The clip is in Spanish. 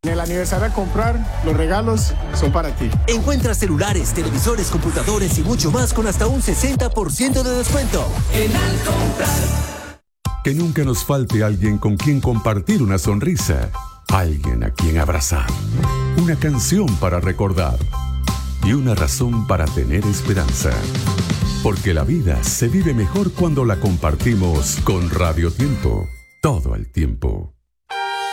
En el aniversario a comprar, los regalos son para ti. Encuentra celulares, televisores, computadores y mucho más con hasta un 60% de descuento. En Al Comprar. Que nunca nos falte alguien con quien compartir una sonrisa, alguien a quien abrazar, una canción para recordar y una razón para tener esperanza. Porque la vida se vive mejor cuando la compartimos con Radio Tiempo, todo el tiempo.